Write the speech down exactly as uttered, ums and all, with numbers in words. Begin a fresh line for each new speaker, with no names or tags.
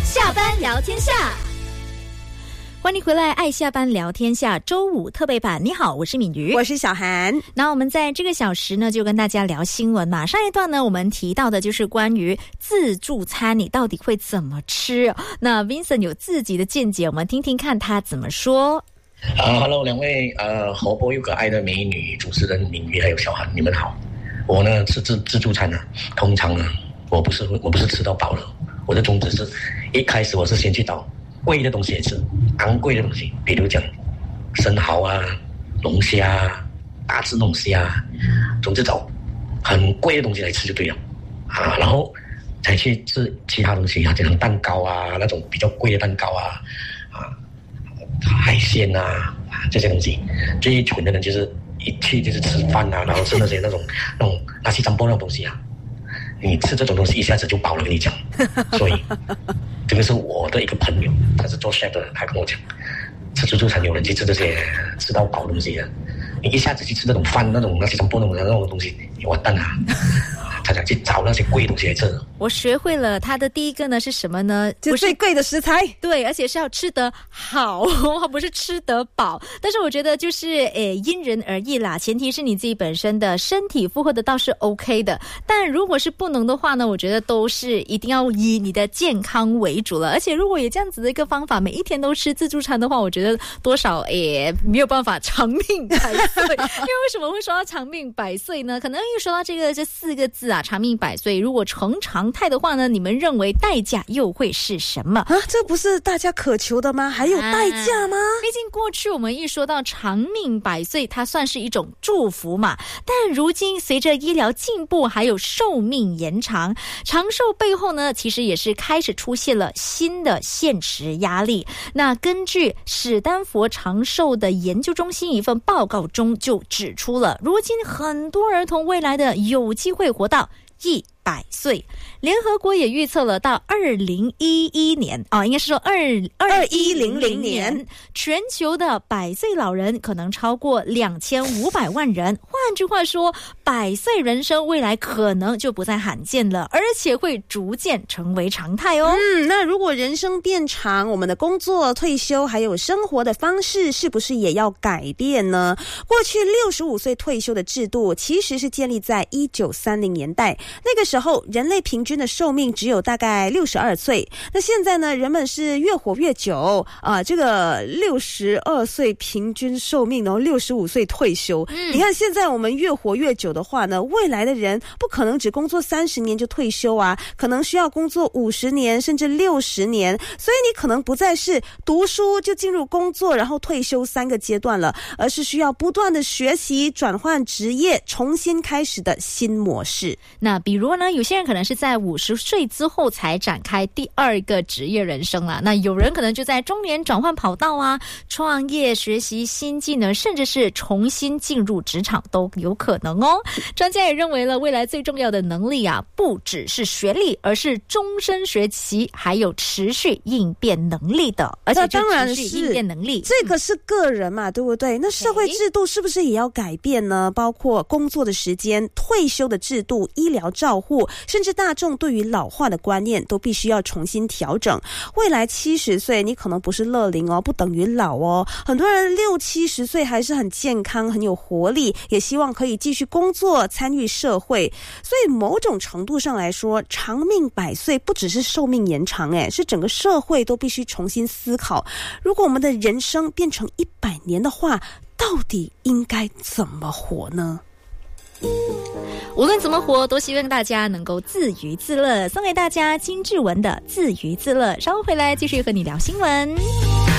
下班聊天下。欢迎回来，爱下班聊天下周五特备版。你好，我是敏瑜，
我是小涵。
那我们在这个小时呢，就跟大家聊新闻嘛。上一段呢，我们提到的就是关于自助餐，你到底会怎么吃？那 Vincent 有自己的见解，我们听听看他怎么说。
啊、uh, ，Hello， 两位呃活泼又可爱的美女主持人敏瑜还有小涵，你们好。我呢吃自自助餐呢，通常呢，我不是我不是吃到饱了，我的宗旨是，一开始我是先去找贵的东西也吃，昂贵的东西，比如讲生蚝啊、龙虾啊、大只龙虾啊，总之找很贵的东西来吃就对了啊，然后才去吃其他东西啊，就像蛋糕啊，那种比较贵的蛋糕啊，啊，海鲜啊，这些东西。最蠢的人就是一去就是吃饭啊，然后吃那些那种那种垃圾脏波那种东西啊，你吃这种东西一下子就饱了，跟你讲，所以。这个是我的一个朋友，他是做 chef 的，他跟我讲，吃自助餐有人去吃这些吃到饱的东西的，你一下子去吃那种饭那种那些什么那种那种东西，你完蛋啊！他想去找那些贵的东西来吃。
我学会了他的第一个呢是什么呢？
就最贵的食材，
对，而且是要吃得好，不是吃得饱。但是我觉得就是诶因人而异啦，前提是你自己本身的身体负荷得到是 OK 的。但如果是不能的话呢，我觉得都是一定要以你的健康为主了。而且如果有这样子的一个方法，每一天都吃自助餐的话，我觉得多少也没有办法长命百岁。因为为什么会说到长命百岁呢？可能一说到这个这四个字啊，长命百岁，如果成常态的话呢，你们认为代价又会是什么
啊？这不是大家渴求的吗？还有代价吗？
毕竟过去我们一说到长命百岁，它算是一种祝福嘛。但如今随着医疗进步，还有寿命延长，长寿背后呢，其实也是开始出现了新的现实压力。那根据史丹佛长寿的研究中心一份报告中就指出了，如今很多儿童未来的有机会活到一百岁，联合国也预测了到二零一一年啊、哦，应该是说二二一零零年，全球的百岁老人可能超过两千五百万人。换句话说，百岁人生未来可能就不再罕见了，而且会逐渐成为常态哦。
嗯，那如果人生变长，我们的工作、退休还有生活的方式是不是也要改变呢？过去六十五岁退休的制度其实是建立在一九三零年代，那个时候人类平均的寿命只有大概六十二岁。那现在呢，人们是越活越久啊、呃，这个六十二岁平均寿命，然后六十五岁退休、嗯、你看现在我们越活越久的话呢，未来的人不可能只工作三十年就退休啊，可能需要工作五十年甚至六十年，所以你可能不再是读书就进入工作然后退休三个阶段了，而是需要不断的学习，转换职业，重新开始的新模式。
那比如呢，有些人可能是在五十岁之后才展开第二个职业人生啦，那有人可能就在中年转换跑道啊，创业、学习新技能，甚至是重新进入职场都有可能哦。专家也认为了，未来最重要的能力啊，不只是学历，而是终身学习，还有持续应变能力的。而且
当然
是应变能力，
这个是个人嘛，对不对？那社会制度是不是也要改变呢？包括工作的时间、退休的制度、医疗照护，甚至大众对于老化的观念都必须要重新调整。未来七十岁你可能不是乐龄哦，不等于老哦。很多人六七十岁还是很健康、很有活力，也希望可以继续工作、参与社会。所以某种程度上来说，长命百岁不只是寿命延长，诶，是整个社会都必须重新思考，如果我们的人生变成一百年的话，到底应该怎么活呢？
无论怎么活，都希望大家能够自娱自乐。送给大家金志文的《自娱自乐》，稍后回来继续和你聊新闻。